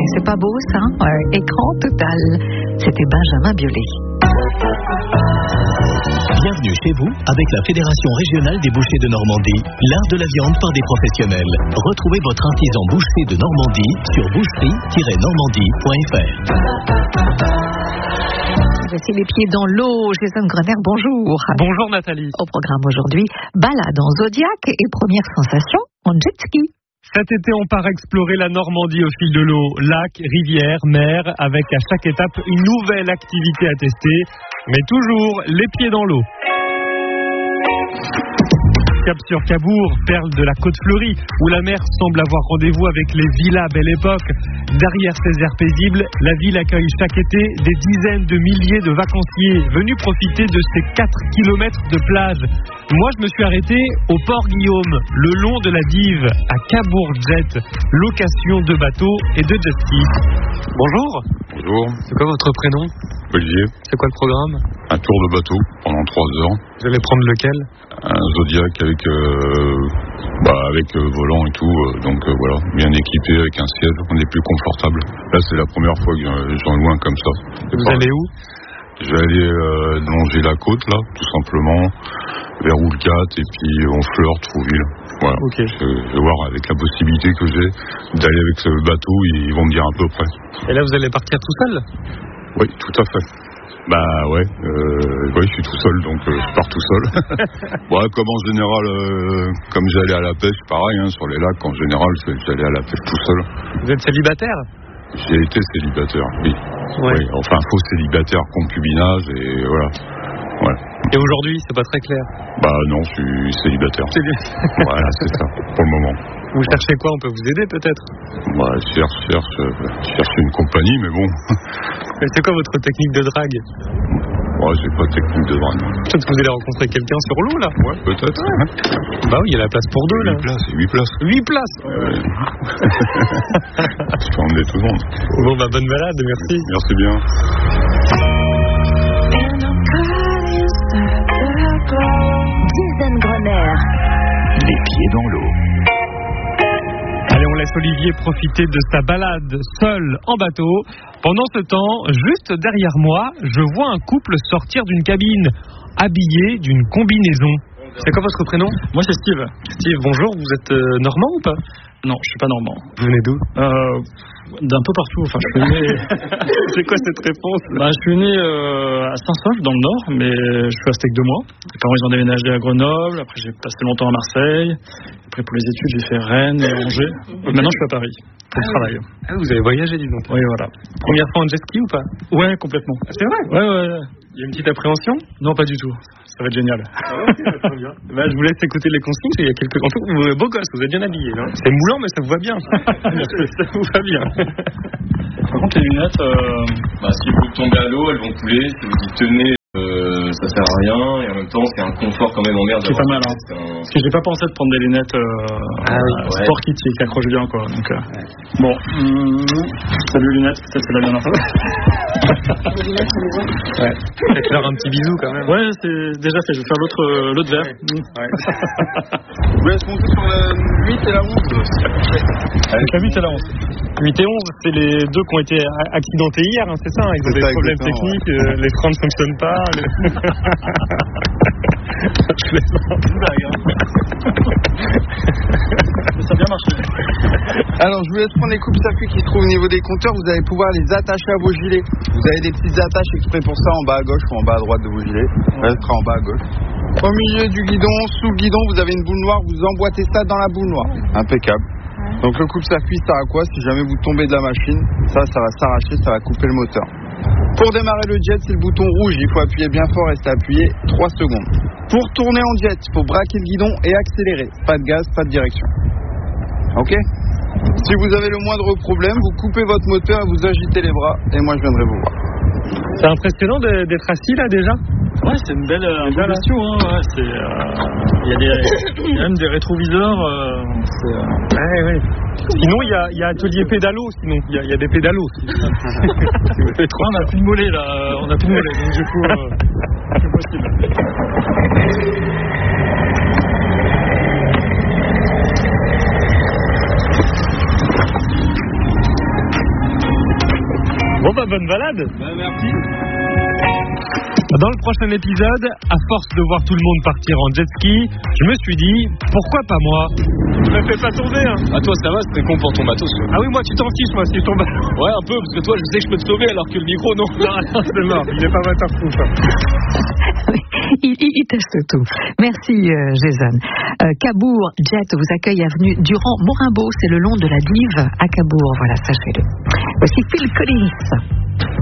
c'est pas beau ça, écran total. C'était Benjamin Biolay. Bienvenue chez vous avec la Fédération régionale des bouchers de Normandie, l'art de la viande par des professionnels. Retrouvez votre artisan boucher de Normandie sur boucherie-normandie.fr. Voici les pieds dans l'eau. Jason Grener, bonjour. Bonjour Nathalie. Au programme aujourd'hui, balade en Zodiac et première sensation en jet ski. Cet été, on part explorer la Normandie au fil de l'eau. Lacs, rivières, mer, avec à chaque étape une nouvelle activité à tester, mais toujours les pieds dans l'eau. Cap sur Cabourg, perle de la côte fleurie, où la mer semble avoir rendez-vous avec les villas Belle Époque. Derrière ces aires paisibles, la ville accueille chaque été des dizaines de milliers de vacanciers venus profiter de ces 4 kilomètres de plage. Moi, je me suis arrêté au Port Guillaume, le long de la Dive, à Cabourg Jet, location de bateaux et de jet ski. Bonjour. Bonjour. C'est quoi votre prénom? Olivier. C'est quoi le programme? Un tour de bateau pendant 3 heures. Vous allez prendre lequel? Un Zodiac avec volant et tout, donc voilà, bien équipé avec un siège, on est plus confortable. Là, c'est la première fois que j'en loue un comme ça. Et vous allez où? Je vais aller longer la côte, là, tout simplement, vers Oulcat, et puis Honfleur, Trouville. Voilà. Okay. Je vais voir avec la possibilité que j'ai d'aller avec ce bateau, ils vont me dire à peu près. Et là, vous allez partir tout seul? Oui, tout à fait. Oui, je suis tout seul, donc je pars tout seul. Comme en général, comme j'allais à la pêche, pareil, sur les lacs, en général, j'allais à la pêche tout seul. Vous êtes célibataire? J'ai été célibataire, oui. Ouais. Oui, enfin, faux célibataire, concubinage, et voilà. Ouais. Et aujourd'hui, c'est pas très clair? Non, je suis célibataire. C'est bien. Voilà, c'est ça, pour le moment. Vous cherchez quoi? On peut vous aider peut-être? Je cherche une compagnie, mais bon. Mais c'est quoi votre technique de drague? J'ai pas de technique de drague. Peut-être que vous allez rencontrer quelqu'un sur l'eau là? Ouais, peut-être. Ouais. Oui, il y a la place pour 2 là. 8 places. 8 places. Je peux emmener tout le monde. Bon, bonne balade, merci. Merci bien. Jason Grener. Les pieds dans l'eau. Allez, on laisse Olivier profiter de sa balade seul en bateau. Pendant ce temps, juste derrière moi, je vois un couple sortir d'une cabine, habillé d'une combinaison. C'est quoi votre prénom? Moi c'est Steve. Steve, bonjour, vous êtes normand ou pas? Non, je suis pas normand. Vous venez d'où? D'un peu partout. Enfin, je suis né. C'est quoi cette réponse? Je suis né à Saint-Saulve dans le Nord, mais je suis resté que 2 mois. Mes parents ils ont déménagé à Grenoble. Après j'ai passé longtemps à Marseille. Après pour les études j'ai fait Rennes et Angers. Maintenant je suis à Paris pour le travail. Vous avez voyagé, dis donc. Oui, voilà. Première fois en jet ski ou pas? Ouais, complètement. C'est vrai? Ouais. Il y a une petite appréhension? Non, pas du tout. Ça va être génial. Très bien. Je vous laisse écouter les consignes. Il y a quelques contours. Vous êtes beau gosse, vous êtes bien habillé. C'est moulant, mais ça vous va bien. Ça vous va bien. Par contre, les lunettes, si vous tombez à l'eau, elles vont couler. Si vous y tenez, ça sert à rien. Et en même temps, c'est un confort quand même en mer. C'est pas mal, hein. Parce que j'ai pas pensé de prendre des lunettes sport kit qui accrochent bien, quoi. Donc, bon. Salut lunettes, peut-être c'est la dernière fois. Ouais. Faites-leur un petit bisou quand même. Ouais, c'est déjà fait. Je vais faire l'autre verre. Ouais. Vous laissez monter sur la 8 et la 11. Avec la 8 et la 11. 8 et 11, c'est les 2 qui ont été accidentés hier, c'est ça? Ils ont des problèmes techniques, les freins ne fonctionnent pas. Je plaisante. Ça a bien marché. Alors je vous laisse prendre les coupes-circuits qui se trouvent au niveau des compteurs. Vous allez pouvoir les attacher à vos gilets. Vous avez des petites attaches exprès pour ça en bas à gauche ou en bas à droite de vos gilets. Elle sera en bas à gauche. Au milieu du guidon, sous le guidon, vous avez une boule noire. Vous emboîtez ça dans la boule noire. Impeccable. Donc le coupe-circuit sert à quoi? Si jamais vous tombez de la machine, ça va s'arracher, ça va couper le moteur. Pour démarrer le jet, c'est le bouton rouge. Il faut appuyer bien fort, rester appuyé 3 secondes. Pour tourner en jet, il faut braquer le guidon et accélérer. Pas de gaz, pas de direction. Ok? Si vous avez le moindre problème, vous coupez votre moteur et vous agitez les bras et moi je viendrai vous voir. C'est impressionnant d'être assis là déjà? Ouais, c'est une belle évolution. Hein. Ouais, il y a même des rétroviseurs. Ouais. Sinon, il y a atelier pédalo. Sinon, il y a des pédalos. On n'a plus de mollets là. On n'a plus de mollets. Donc du coup, c'est possible. Bon bah bonne balade. Merci. Dans le prochain épisode, à force de voir tout le monde partir en jet ski, je me suis dit, pourquoi pas moi? Je me fais pas tomber, hein. Ah, toi, ça va, c'était con pour ton matos. Ah oui, moi tu t'en fiches, moi, si je tombe. Ouais, un peu, parce que toi, je sais que je peux te sauver, alors que le micro, non. Non, c'est mort, il est pas waterproof. Il teste tout. Merci, Jason. Cabourg Jet vous accueille avenue Durand-Morimbaud. C'est le long de la Dive à Cabourg. Voilà, sachez-le. Voici Phil Collins.